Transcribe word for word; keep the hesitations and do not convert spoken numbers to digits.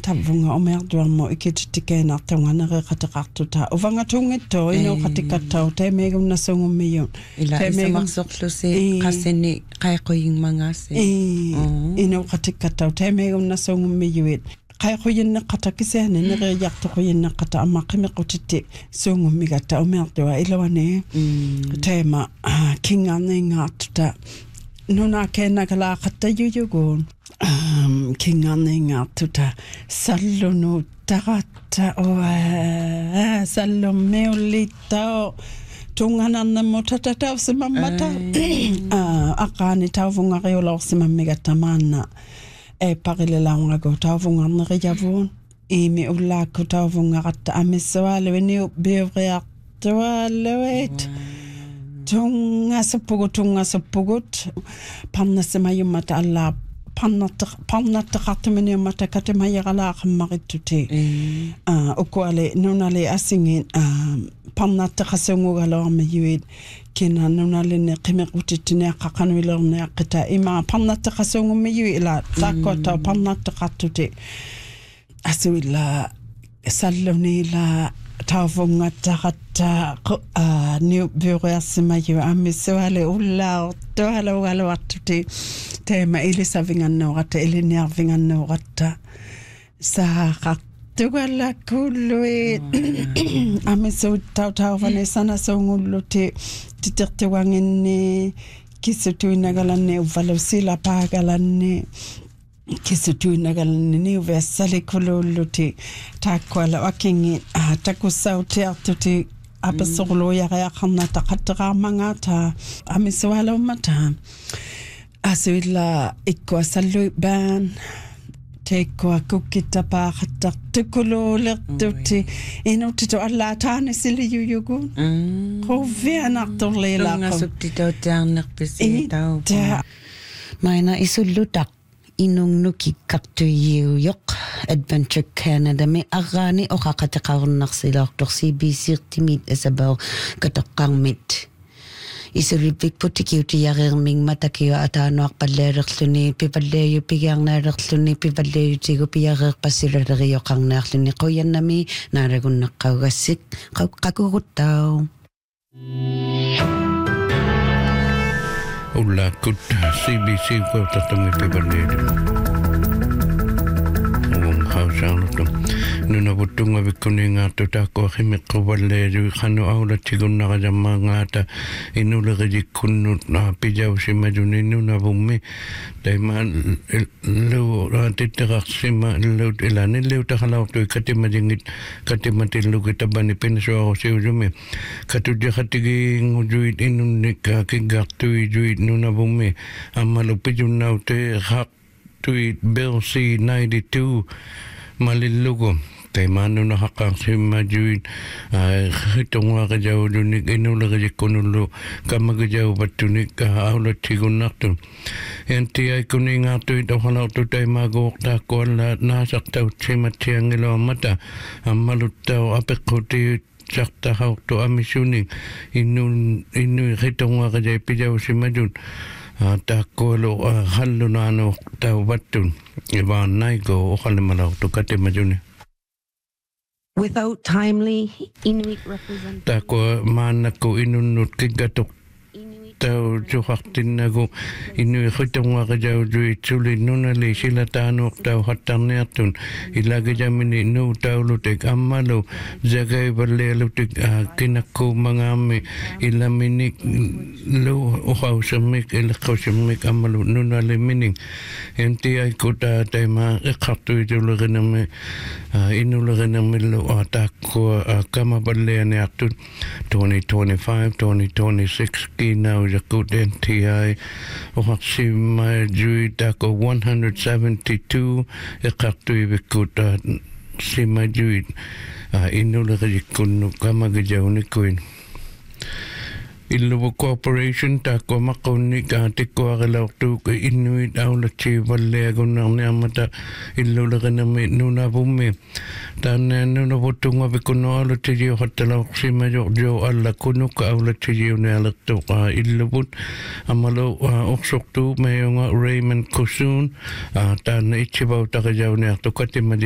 tavunga o mea duamo i ke tike na tonga na re katakartuta. O vanga tungeto ino katikatau te mega una songo mion. Ila isa maksoklo se kasene kai koying mga se. Ino katikatau te mega una songo mion. Kai koyin na katakise ne ne re yakto koyin na kata amakime kotite songo migata o mea dua ilawane tema kinga nenga tuta. Nuna kena kala kata yuyugon. Um, kingane nga tuta sallo no tarata o uh, sallo meolita o tungana na motata tau se mamata uh, akani tau vunga reola se mamega tamana e parile launga go tau vunga na rejavon e me ula ko tau vunga rata amisoale veni beovrea toale wait tunga sapugo tunga sapugot panna se mayumata alla Pannata pannata katumene mata katemaya gala khamaritutte ah okwale nonale asingin ah pannata khasengo gala me yuid kena nonale ne qimequtitine qaqanwilerne qita ima pannata khasengo me yuila takota pannata katute aswila salloni la tavunga tarata ah new bureasmayu amiswale ulla tohala wala watute tema ile savinganno rata ile nervinganno rata sa ratugala kulwe amiso tau tau vanessa na songulutte titerte wangene kisutu inagalane uvalosila pagalane kisutu inagalane uvesale kululutte takwala wakingi takusauti atuti abasolo ya ya khamna takatra mangata amiso wala mata Aswila ikwa salu ban tekwa kukita pa khatak tukulo lertuti ino tito alla tane sili yuyugun ko viana tolela ko subtito tang pesitao Maina isulutak inong nuki kaktu yok Adventure Canada me agani o kakatakarunak sila tok C B C timid Isabel katakang mit Isuripik putikiuti yarirming matakio atano akpalererluni pipaleyo pigang narerluni pipaleyo tigo piyarer pasirerio kang narluni koyan nami naragun nakagasik kakukutaw. Ula kut C B C ko tatangi pipaleyo. Ung hausang to. Nuna butunga bikuninga to tako himiko valerio khano aula tiguna jamangata inula gikunu na pijau simajuni nuna bume daima lu ratitera sima lu ilani lu takhalau to katimajingit katimatilu kitabani penso siujume katuja khatigi ngujuit inunika kigatu juit nuna bume amalu pijuna te hak tuit bill C ninety-two malilugo Taimano na hakang si majuin hitong ka jaw dunik inula ka jikunulo kamagajaw batunik aulat sigunakto enti ay kuning ato ito halaw to tayo magawak tako lahat nasak taw simatiyang ilo mata amalut taw apek ko ti sakta hawak to amisuning inu inu hitong ka jay pijaw si majun tako lo halo na ano taw batun iba naigo o kalimalaw to kati majun Without timely Inuit representation. Tako mana ko inunut kigatok tau juhaktin nago inu khitong ka jaw jui chuli nunali sila tano tau hatarneatun ilaga jamini no tau lutek amalo jagay balle lutek kinako mangami ilaminik lo uhaw samik ilakaw samik amalo nunali mining enti ay kuta taima ikhartu julaga nami inulaga nami lo atako kama balle ni atun twenty twenty-five twenty twenty-six kinaw Jakut N T I Ohaksi Majui Dako one hundred seventy-two Ekaktu Ibikuta Si Majui Inula Kajikunu Kamagajaw ni Queen Ilubo Corporation Tako Makoni Tiko Agalaw Tu Inuit Aulachi Valego Namata Ilula Ganami Nuna Bumi Dan Nuna Butunga Bikuno Aulachi Hotala Simajo Jo Alla Kunuka Aulachi Nalakto Ilubut Amalo Oksok Tu Mayonga Raymond Kusun Dan Ichibaw Takajaw Nakto Katimadi